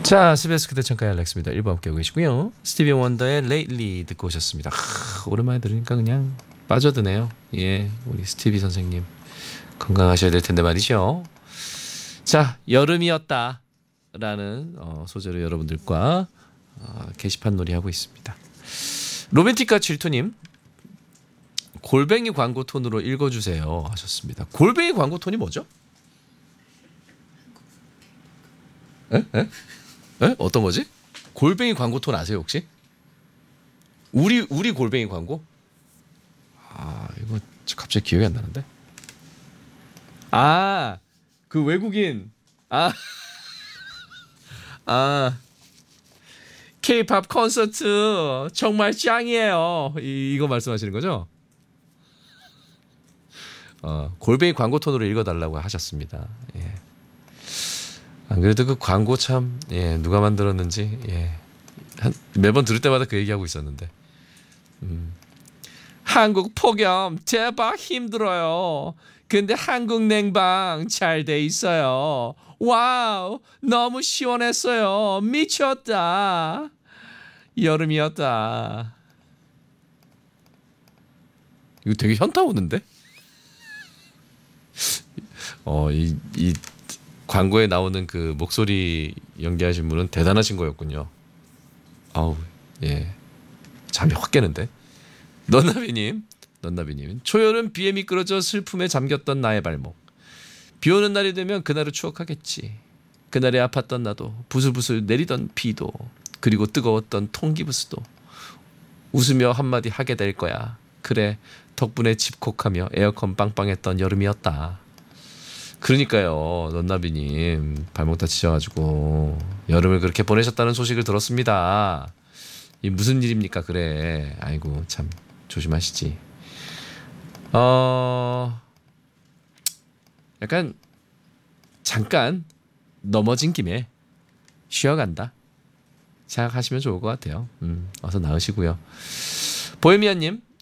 자, SBS 그대 창가의 알렉스입니다. 1부 함께하고 계시고요. 스티비 원더의 Lately 듣고 오셨습니다. 오랜만에 들으니까 그냥 빠져드네요. 예, 우리 스티비 선생님 건강하셔야 될 텐데 말이죠. 자, 여름이었다 라는 소재로 여러분들과 게시판 놀이하고 있습니다. 로맨틱과 질투님, 골뱅이 광고 톤으로 읽어주세요 하셨습니다. 골뱅이 광고 톤이 뭐죠? 에? 어떤 거지? 골뱅이 광고 톤 아세요 혹시? 우리 골뱅이 광고? 아, 이거 갑자기 기억이 안 나는데. 아, 그 외국인. 아, K-팝 콘서트 정말 짱이에요. 이거 말씀하시는 거죠? 골뱅이 광고 톤으로 읽어달라고 하셨습니다. 예. 안 그래도 그 광고 참 누가 만들었는지 매번 들을 때마다 그 얘기하고 있었는데 한국 폭염 대박 힘들어요. 근데 한국 냉방 잘 돼 있어요. 와우 너무 시원했어요. 미쳤다. 여름이었다. 이거 되게 현타 오는데? 이 광고에 나오는 그 목소리 연기하신 분은 대단하신 거였군요. 아우, 예. 잠이 확 깨는데. 넌나비님, 초여름 비에 미끄러져 슬픔에 잠겼던 나의 발목. 비 오는 날이 되면 그날을 추억하겠지. 그날에 아팠던 나도, 부슬부슬 내리던 비도, 그리고 뜨거웠던 통기부스도 웃으며 한마디 하게 될 거야. 그래, 덕분에 집콕하며 에어컨 빵빵했던 여름이었다. 그러니까요, 넌나비님 발목 다치셔가지고 여름을 그렇게 보내셨다는 소식을 들었습니다. 이 무슨 일입니까? 그래, 아이고 참 조심하시지. 약간 잠깐 넘어진 김에 쉬어간다 생각하시면 좋을 것 같아요. 어서 나으시고요. 보헤미안님,